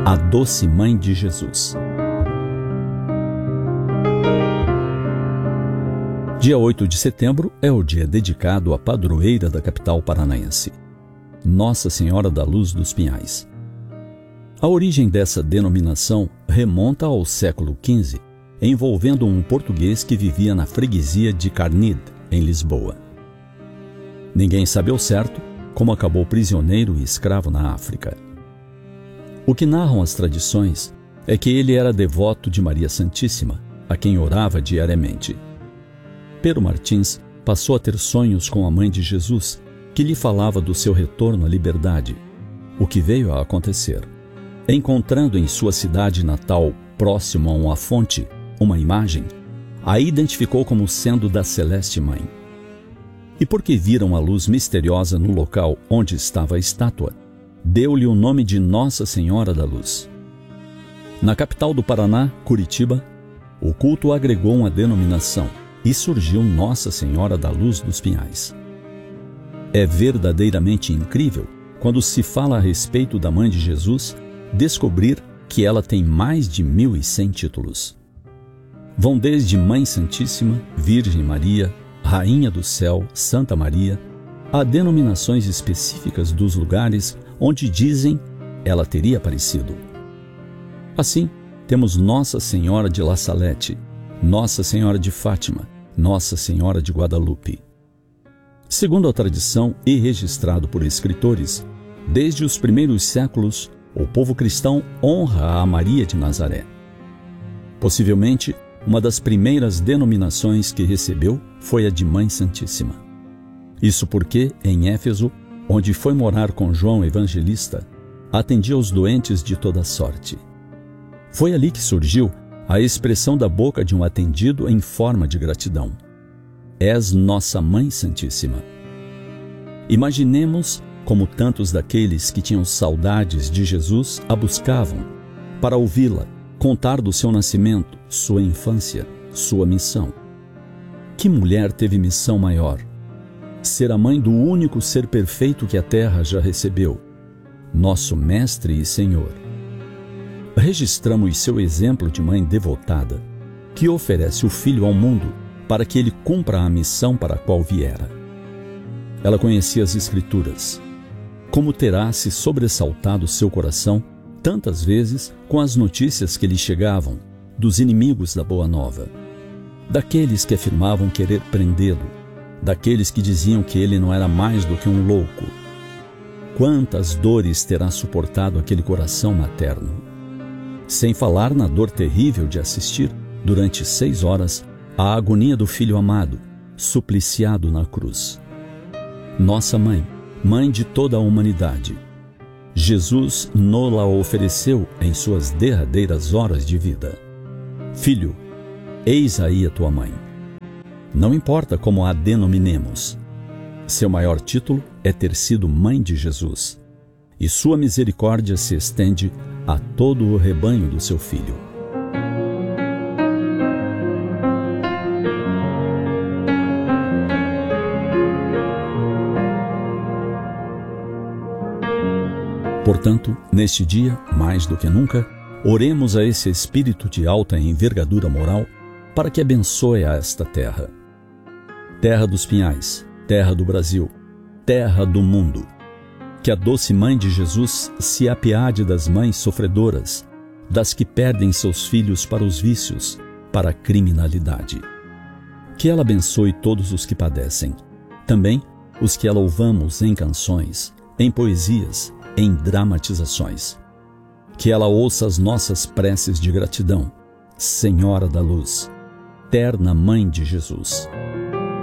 A doce mãe de Jesus. Dia 8 de setembro é o dia dedicado à padroeira da capital paranaense, Nossa Senhora da Luz dos Pinhais. A origem dessa denominação remonta ao século XV, envolvendo um português que vivia na freguesia de Carnide, em Lisboa. Ninguém sabe ao certo como acabou prisioneiro e escravo na África. O que narram as tradições é que ele era devoto de Maria Santíssima, a quem orava diariamente. Pero Martins passou a ter sonhos com a mãe de Jesus, que lhe falava do seu retorno à liberdade, o que veio a acontecer. Encontrando em sua cidade natal, próximo a uma fonte, uma imagem, a identificou como sendo da Celeste Mãe. E porque viram a luz misteriosa no local onde estava a estátua, deu-lhe o nome de Nossa Senhora da Luz. Na capital do Paraná, Curitiba, o culto agregou uma denominação e surgiu Nossa Senhora da Luz dos Pinhais. É verdadeiramente incrível, quando se fala a respeito da Mãe de Jesus, descobrir que ela tem mais de 1.100 títulos. Vão desde Mãe Santíssima, Virgem Maria, Rainha do Céu, Santa Maria, a denominações específicas dos lugares onde dizem ela teria aparecido. Assim, temos Nossa Senhora de La Salette, Nossa Senhora de Fátima, Nossa Senhora de Guadalupe. Segundo a tradição e registrado por escritores, desde os primeiros séculos, o povo cristão honra a Maria de Nazaré. Possivelmente, uma das primeiras denominações que recebeu foi a de Mãe Santíssima. Isso porque, em Éfeso, onde foi morar com João Evangelista, atendia os doentes de toda sorte. Foi ali que surgiu a expressão da boca de um atendido em forma de gratidão: És nossa Mãe Santíssima. Imaginemos como tantos daqueles que tinham saudades de Jesus a buscavam, para ouvi-la, contar do seu nascimento, sua infância, sua missão. Que mulher teve missão maior? Ser a mãe do único ser perfeito que a terra já recebeu, nosso Mestre e Senhor. Registramos seu exemplo de mãe devotada, que oferece o Filho ao mundo para que ele cumpra a missão para a qual viera. Ela conhecia as Escrituras. Como terá se sobressaltado seu coração tantas vezes com as notícias que lhe chegavam dos inimigos da Boa Nova, daqueles que afirmavam querer prendê-lo, daqueles que diziam que ele não era mais do que um louco. Quantas dores terá suportado aquele coração materno? Sem falar na dor terrível de assistir, durante 6 horas, à agonia do filho amado, supliciado na cruz. Nossa mãe, mãe de toda a humanidade, Jesus nos-la ofereceu em suas derradeiras horas de vida. Filho, eis aí a tua mãe. Não importa como a denominemos, seu maior título é ter sido mãe de Jesus, e sua misericórdia se estende a todo o rebanho do seu Filho. Portanto, neste dia, mais do que nunca, oremos a esse Espírito de alta envergadura moral para que abençoe a esta terra. Terra dos Pinhais, terra do Brasil, terra do mundo. Que a doce Mãe de Jesus se apiade das mães sofredoras, das que perdem seus filhos para os vícios, para a criminalidade. Que ela abençoe todos os que padecem, também os que a louvamos em canções, em poesias, em dramatizações. Que ela ouça as nossas preces de gratidão, Senhora da Luz, terna Mãe de Jesus.